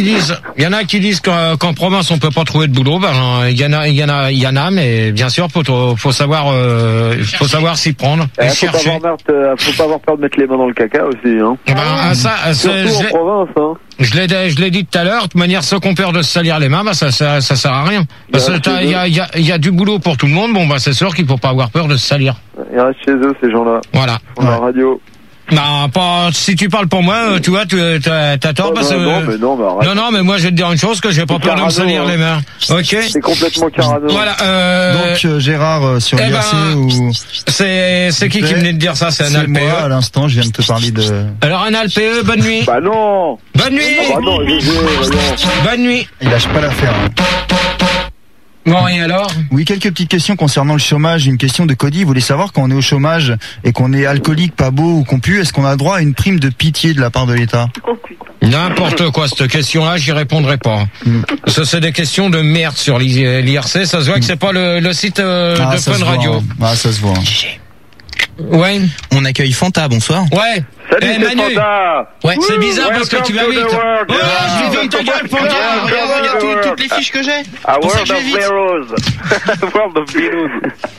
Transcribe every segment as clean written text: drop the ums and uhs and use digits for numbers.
Il y en a qui disent qu'en province on peut pas trouver de boulot. Ben il y en a, mais bien sûr faut savoir s'y prendre. Faut pas avoir peur de mettre les mains dans le caca aussi, hein. Surtout en province, hein. Je l'ai dit tout à l'heure. De toute manière, ceux qui ont peur de se salir les mains, ça sert à rien. Parce que il y a du boulot pour tout le monde. Bon, c'est sûr qu'il faut pas avoir peur de se salir. Ils restent chez eux, ces gens-là. Voilà. On a la radio. Pas si tu parles pour moi, tu vois, t'as tort parce que non, mais moi je vais te dire une chose, que j'ai pas peur de me salir les mains. OK. C'est complètement carano. Voilà. Donc Gérard sur l'IRC ou c'est qui venait de dire ça? C'est un ALPE. Moi à l'instant, je viens de te parler de. Alors un ALPE, bonne nuit. Bah non. Bonne nuit. Bonne nuit. Il lâche pas l'affaire. Bon, et alors? Oui, quelques petites questions concernant le chômage. Une question de Cody. Il voulait savoir, quand on est au chômage et qu'on est alcoolique, pas beau ou qu'on pue, est-ce qu'on a droit à une prime de pitié de la part de l'État? Oh putain. N'importe quoi, cette question-là, j'y répondrai pas. Ça, c'est des questions de merde sur l'IRC. Ça se voit que c'est pas le site de Fun Radio. Ah, ça se voit. Ouais. On accueille Fanta, bonsoir. Ouais. Salut, Manu. Fanta. Ouais, c'est bizarre parce que tu vas vite. Ouais, je vais ta gueule, Fanta. Regarde toutes les fiches que j'ai. A World of Heroes. World of Heroes.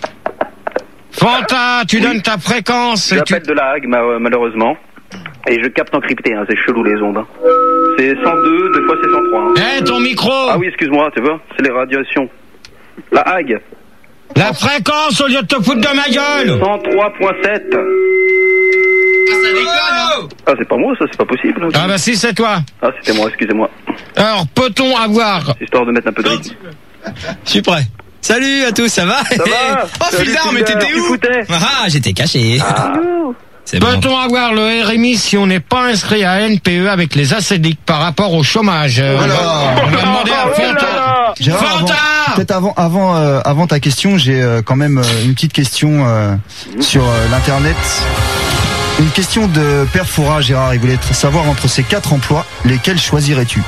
Fanta, tu donnes ta fréquence. J'appelle de la Hague, malheureusement. Et je capte encrypté, hein, c'est chelou les ondes. Hein. C'est 102, deux fois c'est 103. Hein. Ton micro. Ah oui, excuse-moi, tu vois, c'est les radiations. La Hague. La fréquence au lieu de te foutre de ma gueule. 103.7. Ah, ça déconne, hein. Ah, c'est pas moi, ça, c'est pas possible. Ah bah si, c'est toi. Ah, c'était moi, excusez-moi. Alors, peut-on avoir... Histoire de mettre un peu de rythme. Je suis prêt. Salut à tous, ça va? Ça va? Oh, Fildar, mais t'étais où? Ah, j'étais caché. Ah. Peut-on avoir le RMI si on n'est pas inscrit à NPE avec les ACDIC par rapport au chômage? On va demander à Fanta. Gérard, peut-être avant ta question, j'ai quand même une petite question sur l'internet. Une question de Père Foura, Gérard. Il voulait savoir, entre ces 4 emplois, lesquels choisirais-tu?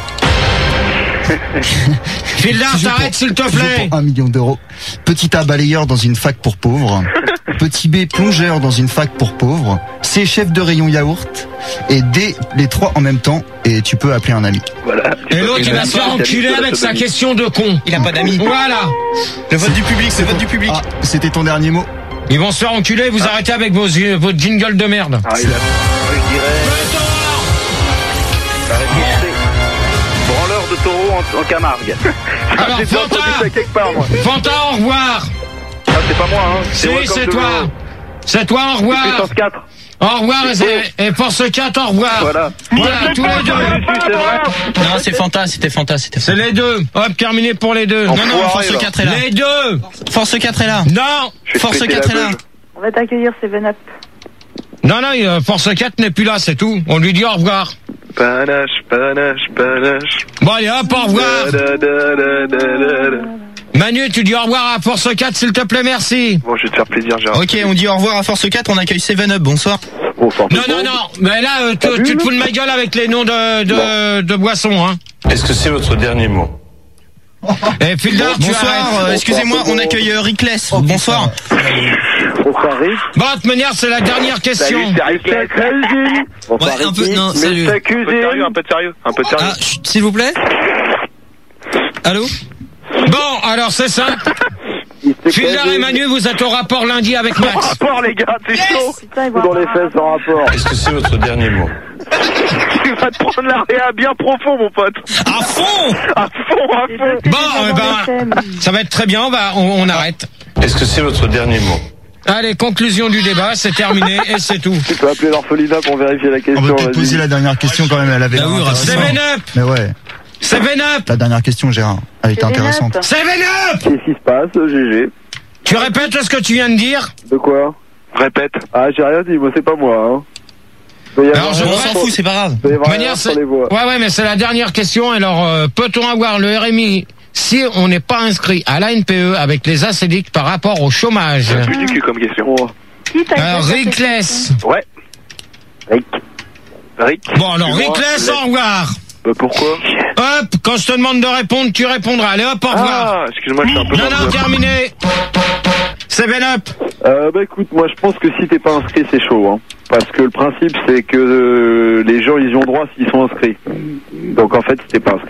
Fildar, t'arrêtes s'il te plaît. 1 million d'euros. Petit A, balayeur dans une fac pour pauvres. Petit B, plongeur dans une fac pour pauvres. C, chef de rayon yaourt. Et D, les 3 en même temps. Et tu peux appeler un ami. Voilà. Et l'autre, il va se faire enculer avec sa question de con. Il a pas d'amis. Voilà. Le vote du public, c'est le vote du public. Ah, c'était ton dernier mot? Ils vont se faire enculer, vous arrêtez avec vos jingles de merde. Ah, je dirais... Branleur de taureau en Camargue. Alors, Fanta, au revoir. Ah, c'est pas moi, hein. C'est toi. C'est toi, au revoir. Puissance 4. Au revoir, et Force 4, au revoir. Voilà. Voilà, tous les deux. C'est vrai. Non, c'est Fanta, c'était Fanta. C'est les deux. Hop, terminé pour les deux. Non, Force 4 est là. Les deux. Force 4 est là. Non. Force 4 est là. On va t'accueillir, Seven Up. Non, Force 4 n'est plus là, c'est tout. On lui dit au revoir. Panache. Bon, allez, hop, au revoir. Manu, tu dis au revoir à Force 4, s'il te plaît, merci. Bon, je vais te faire plaisir, Gérard. Ok, on dit au revoir à Force 4, on accueille 7up, bonsoir. Non, mais là, tu te fous de ma gueule avec les noms de boissons, hein. Est-ce que c'est votre dernier mot? Et Fildar, bonsoir, excusez-moi, on accueille Rickless, bonsoir. Bonsoir, Rick. Bon, de toute manière, c'est la dernière question. Salut, Ouais, un peu, non, salut. Un peu de sérieux. Ah, s'il vous plaît. Allô? Bon, alors c'est simple. Fildar et Manu, vous êtes au rapport lundi avec Max. Rapport, les gars, c'est chaud. Putain, Dans les fesses en rapport. Est-ce que c'est votre dernier mot? Tu vas te prendre la réa bien profond, mon pote. À fond. Bon, ça va être très bien, on arrête. Est-ce que c'est votre dernier mot? Allez, conclusion du débat, c'est terminé et c'est tout. Tu peux appeler l'orphelinat pour vérifier la question. On va peut-être poser la dernière question quand même, elle avait l'air intéressante. Seven Up. Mais ouais. Seven Up. La dernière question, Gérard, elle était intéressante. Seven Up. Qu'est-ce qui se passe, GG? Tu répètes ce que tu viens de dire? De quoi? Répète. Ah, j'ai rien dit, moi c'est pas moi, hein. Alors, on s'en fout, c'est pas grave. Ouais, mais c'est la dernière question. Alors, peut-on avoir le RMI si on n'est pas inscrit à l'ANPE avec les ACDIC par rapport au chômage? C'est plus du cul comme question. Rickless. Ouais. Rick. Bon, alors, Rickless, au revoir. Pourquoi? Hop, quand je te demande de répondre, tu répondras. Allez, hop, au revoir. Ah, excuse-moi, je suis un peu... Non, terminé. Seven Up. Écoute, moi je pense que si t'es pas inscrit, c'est chaud, hein. Parce que le principe, c'est que les gens, ils y ont droit s'ils sont inscrits. Donc en fait, si t'es pas inscrit,